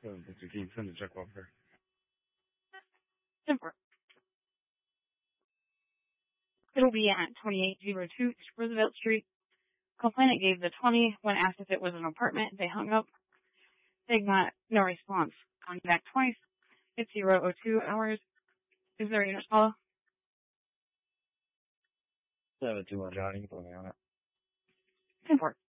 就给你分的这高分。 10-4. It'll be at 2802 East Roosevelt Street. Complainant gave the 20. When asked if it was an apartment, they hung up. They got no response. Contact twice. It's 002 hours. Is there a unit follow? 721 Johnny, going on it. 10-4.